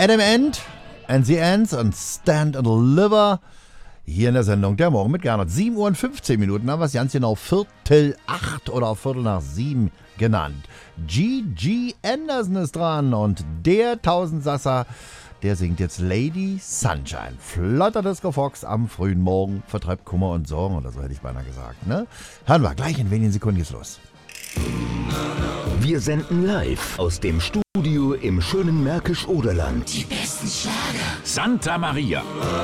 Adam Ant and the Ants und Stand and Deliver. Hier in der Sendung der Morgen mit Gernot. 7 Uhr und 15 Minuten haben wir es ganz genau 7:45 oder 7:15 genannt. G.G. Anderson ist dran und der Tausendsasser, der singt jetzt Lady Sunshine. Flotter Disco Fox am frühen Morgen, vertreibt Kummer und Sorgen oder so hätte ich beinahe gesagt. Ne? Hören wir gleich in wenigen Sekunden geht's los. Wir senden live aus dem Studio im schönen Märkisch-Oderland. Die besten Schlager. Santa Maria.